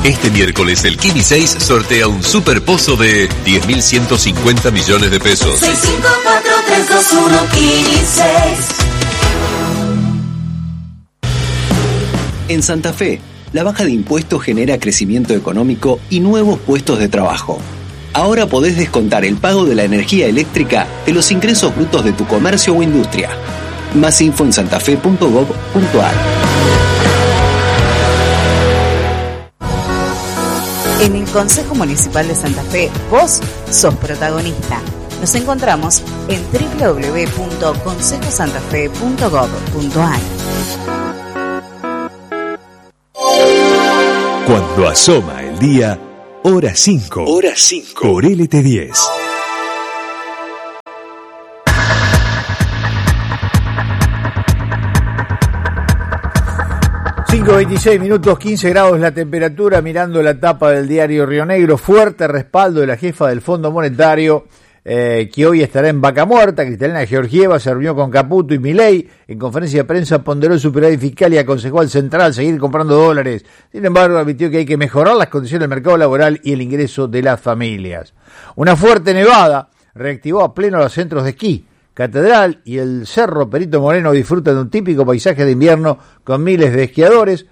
Este miércoles el Kini 6 sortea un superpozo de 10.150 millones de pesos. 654-321 Kini 6. En Santa Fe, la baja de impuestos genera crecimiento económico y nuevos puestos de trabajo. Ahora podés descontar el pago de la energía eléctrica de los ingresos brutos de tu comercio o industria. Más info en santafe.gov.ar. En el Consejo Municipal de Santa Fe, vos sos protagonista. Nos encontramos en www.consejosantafe.gov.ar. Cuando asoma el día, hora 5. Hora 5. Por LT10. (5:26), 15 grados la temperatura, mirando la tapa del diario Río Negro. Fuerte respaldo de la jefa del Fondo Monetario, que hoy estará en Vaca Muerta. Cristalina Georgieva se reunió con Caputo y Milei. En conferencia de prensa ponderó el superávit fiscal y aconsejó al Central seguir comprando dólares. Sin embargo, advirtió que hay que mejorar las condiciones del mercado laboral y el ingreso de las familias. Una fuerte nevada reactivó a pleno los centros de esquí. Catedral y el Cerro Perito Moreno disfrutan de un típico paisaje de invierno con miles de esquiadores.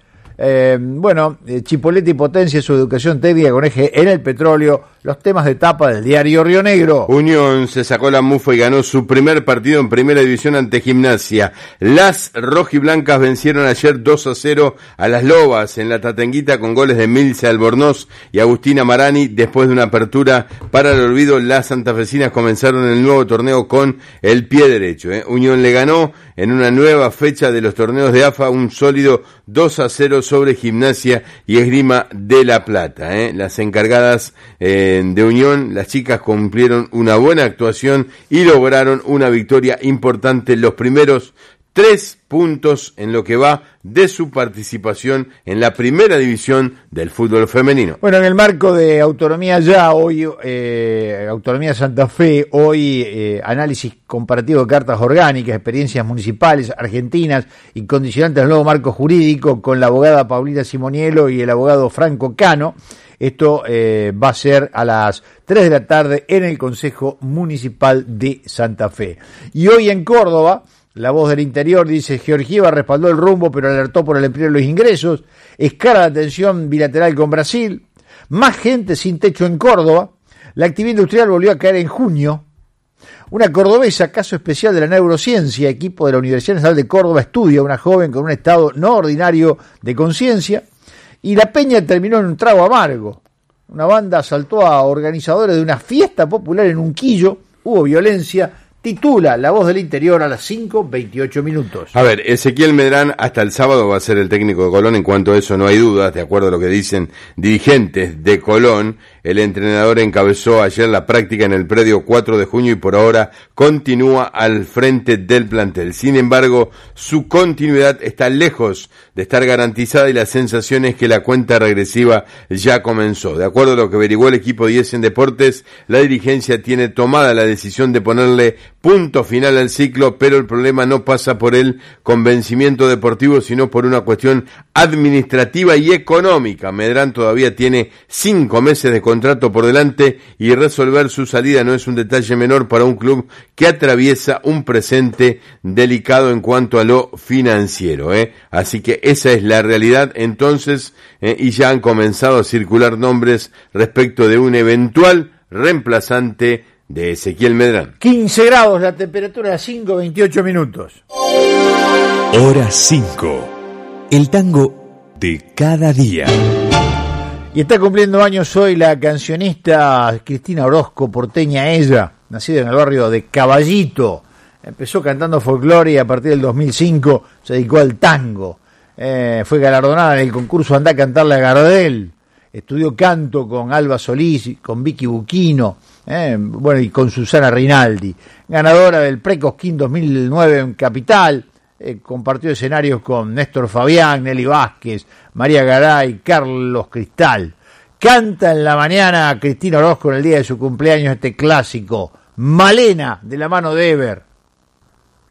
Chipoleti potencia su educación técnica con eje en el petróleo. Los temas de tapa del diario Río Negro. Unión se sacó la mufa y ganó su primer partido en primera división ante Gimnasia. Las rojiblancas vencieron ayer 2-0 a las Lobas en la Tatanguita con goles de Milce Albornoz y Agustina Marani. Después de una apertura para el olvido, las santafesinas comenzaron el nuevo torneo con el pie derecho. Unión le ganó en una nueva fecha de los torneos de AFA un sólido 2-0 sobre Gimnasia y Esgrima de La Plata. Las encargadas de Unión, las chicas cumplieron una buena actuación y lograron una victoria importante, los primeros 3 puntos en lo que va de su participación en la primera división del fútbol femenino. Bueno, en el marco de Autonomía Ya, hoy, Autonomía Santa Fe, hoy análisis comparativo de cartas orgánicas, experiencias municipales argentinas y condicionantes del nuevo marco jurídico con la abogada Paulina Simoniello y el abogado Franco Cano. Esto va a ser a las 3 de la tarde en el Consejo Municipal de Santa Fe. Y hoy en Córdoba, La Voz del Interior dice: Georgieva respaldó el rumbo pero alertó por el empleo de los ingresos. Escala la tensión bilateral con Brasil. Más gente sin techo en Córdoba. La actividad industrial volvió a caer en junio. Una cordobesa, caso especial de la neurociencia, equipo de la Universidad Nacional de Córdoba estudia a una joven con un estado no ordinario de conciencia. Y la peña terminó en un trago amargo. Una banda asaltó a organizadores de una fiesta popular en Unquillo. Hubo violencia. Titula La Voz del Interior a las 5:28. A ver, Ezequiel Medrán hasta el sábado va a ser el técnico de Colón, en cuanto a eso no hay dudas, de acuerdo a lo que dicen dirigentes de Colón. El entrenador encabezó ayer la práctica en el predio 4 de junio y por ahora continúa al frente del plantel. Sin embargo, su continuidad está lejos de estar garantizada y la sensación es que la cuenta regresiva ya comenzó. De acuerdo a lo que averiguó el equipo 10 en Deportes, la dirigencia tiene tomada la decisión de ponerle punto final al ciclo, pero el problema no pasa por el convencimiento deportivo, sino por una cuestión administrativa y económica. Medrán todavía tiene 5 meses de contrato por delante y resolver su salida no es un detalle menor para un club que atraviesa un presente delicado en cuanto a lo financiero. Así que esa es la realidad entonces, y ya han comenzado a circular nombres respecto de un eventual reemplazante de Ezequiel Medrán. 15 grados la temperatura a 5:28. Hora 5. El tango de cada día. Y está cumpliendo años hoy la cancionista Cristina Orozco, porteña ella, nacida en el barrio de Caballito. Empezó cantando folclore y a partir del 2005 se dedicó al tango. Fue galardonada en el concurso Andá a cantarle a Gardel. Estudió canto con Alba Solís, con Vicky Buquino, y con Susana Rinaldi. Ganadora del Precosquín 2009 en Capital. Compartió escenarios con Néstor Fabián, Nelly Vázquez, María Garay, Carlos Cristal. Canta en la mañana Cristina Orozco en el día de su cumpleaños este clásico, Malena, de la mano de Ever.